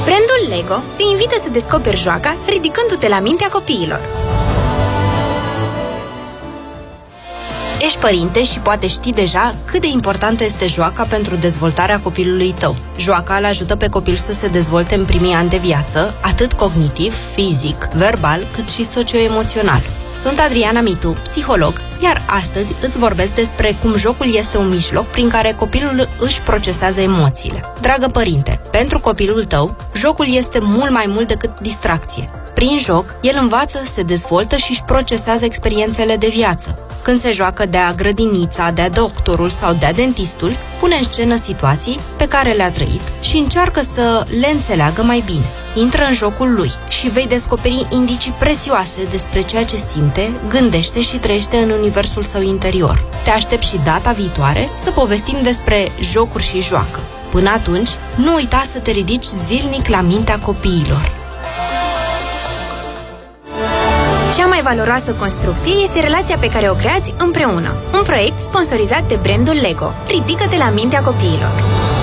Brandul Lego te invită să descoperi joaca ridicându-te la mintea copiilor. Ești părinte și poate știi deja cât de importantă este joaca pentru dezvoltarea copilului tău. Joaca îl ajută pe copil să se dezvolte în primii ani de viață, atât cognitiv, fizic, verbal, cât și socio-emoțional. Sunt Adriana Mitu, psiholog, iar astăzi îți vorbesc despre cum jocul este un mijloc prin care copilul își procesează emoțiile. Dragă părinte, pentru copilul tău, jocul este mult mai mult decât distracție. Prin joc, el învață, se dezvoltă și își procesează experiențele de viață. Când se joacă de-a grădinița, de-a doctorul sau de-a dentistul, pune în scenă situații pe care le-a trăit și încearcă să le înțeleagă mai bine. Intră în jocul lui și vei descoperi indicii prețioase despre ceea ce simte, gândește și trăiește în universul său interior. Te aștept și data viitoare să povestim despre jocuri și joacă. Până atunci, nu uita să te ridici zilnic la mintea copiilor. Cea mai valoroasă construcție este relația pe care o creați împreună. Un proiect sponsorizat de brandul Lego. Ridică-te la mintea copiilor.